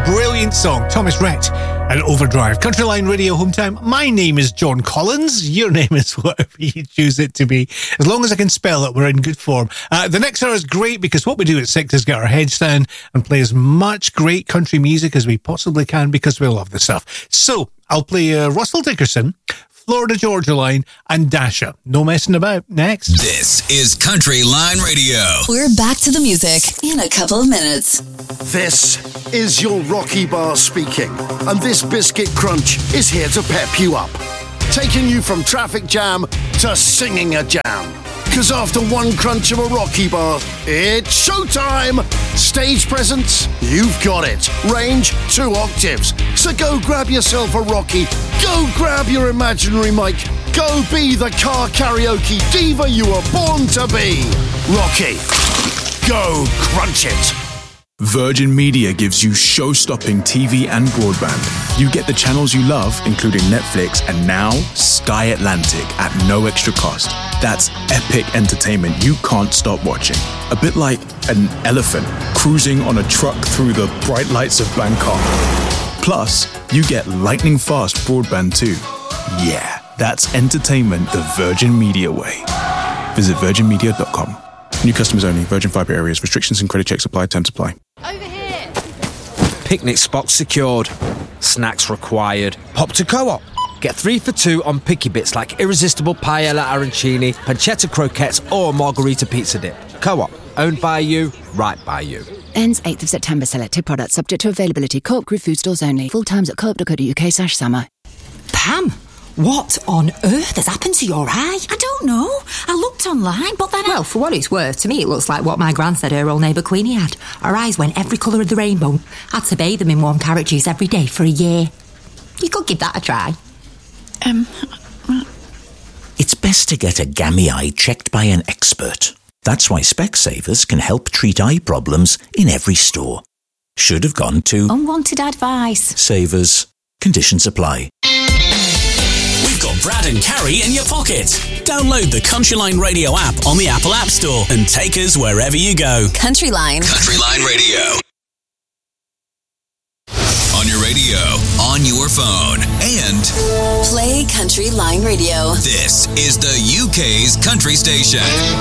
brilliant song, Thomas Rhett and Overdrive. Country Line Radio Home Time. My name is John Collins. Your name is whatever you choose it to be. As long as I can spell it, we're in good form. The next hour is great because what we do at 6 is get our heads down and play as much great country music as we possibly can because we love the stuff. So, I'll play Russell Dickerson, Florida Georgia Line, and Dasha. No messing about. Next. This is Country Line Radio. We're back to the music in a couple of minutes. This is your Rocky Bar speaking, and this biscuit crunch is here to pep you up, taking you from traffic jam to singing a jam. Because after one crunch of a Rocky Bar, it's showtime! Stage presence? You've got it. Range? 2 octaves. So go grab yourself a Rocky. Go grab your imaginary mic. Go be the car karaoke diva you were born to be. Rocky, go crunch it. Virgin Media gives you show-stopping TV and broadband. You get the channels you love, including Netflix, and now Sky Atlantic at no extra cost. That's epic entertainment you can't stop watching. A bit like an elephant cruising on a truck through the bright lights of Bangkok. Plus, you get lightning-fast broadband too. Yeah, that's entertainment the Virgin Media way. Visit virginmedia.com. New customers only. Virgin Fibre areas. Restrictions and credit checks apply. Terms apply. Over here. Picnic spots secured. Snacks required. Pop to Co-op. Get 3 for 2 on picky bits like irresistible paella arancini, pancetta croquettes, or margarita pizza dip. Co-op. Owned by you, right by you. Ends 8th of September. Selected products subject to availability. Co-op Group food stores only. Full times at co-op.co.uk/summer. Pam, what on earth has happened to your eye? I don't know. I looked online, but then Well, for what it's worth, to me it looks like what my gran said her old neighbour Queenie had. Her eyes went every colour of the rainbow. Had to bathe them in warm carrot juice every day for a year. You could give that a try. It's best to get a gammy eye checked by an expert. That's why Specsavers can help treat eye problems in every store. Should have gone to unwanted advice. Savers. Conditions apply. We've got Brad and Carrie in your pocket. Download the Country Line Radio app on the Apple App Store and take us wherever you go. Country Line. Country Line Radio. On your radio, on your phone, and Play Country Line Radio. this is the UK's country station.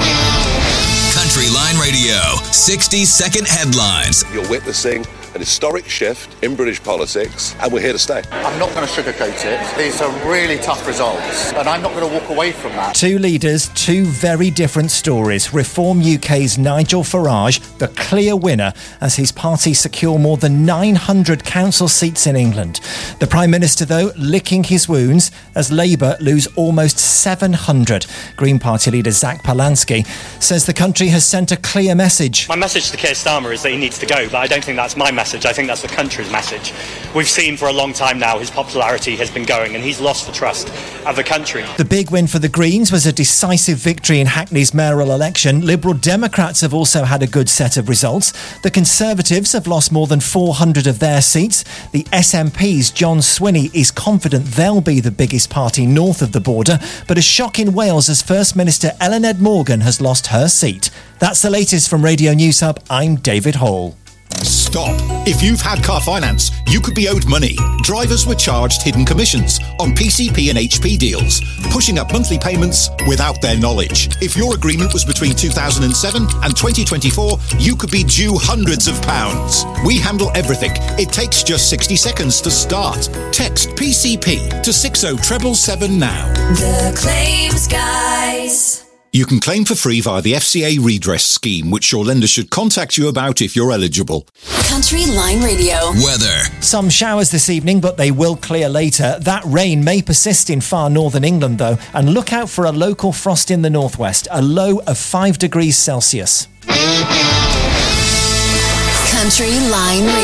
Country Line Radio, 60-second headlines. You're witnessing an historic shift in British politics, and we're here to stay. I'm not going to sugarcoat it. These are really tough results, and I'm not going to walk away from that. Two leaders, two very different stories. Reform UK's Nigel Farage, the clear winner, as his party secure more than 900 council seats in England. The Prime Minister, though, licking his wounds as Labour lose almost 700. Green Party leader Zach Polansky says the country has sent a clear message. My message to Keir Starmer is that he needs to go, but I don't think that's my message. I think that's the country's message. We've seen for a long time now his popularity has been going and he's lost the trust of the country. The big win for the Greens was a decisive victory in Hackney's mayoral election. Liberal Democrats have also had a good set of results. The Conservatives have lost more than 400 of their seats. The SNP's John Swinney is confident they'll be the biggest party north of the border, but a shock in Wales as First Minister Ellen Ed Morgan has lost her seat. That's the latest from Radio News Hub. I'm David Hall. Stop. If you've had car finance, you could be owed money. Drivers were charged hidden commissions on PCP and HP deals, pushing up monthly payments without their knowledge. If your agreement was between 2007 and 2024, you could be due hundreds of pounds. We handle everything. It takes just 60 seconds to start. Text PCP to 60777 now. The Claims Guys. You can claim for free via the FCA redress scheme, which your lender should contact you about if you're eligible. Country Line Radio. Weather. Some showers this evening, but they will clear later. That rain may persist in far northern England, though, and look out for a local frost in the northwest, a low of 5 degrees Celsius. Country Line Radio.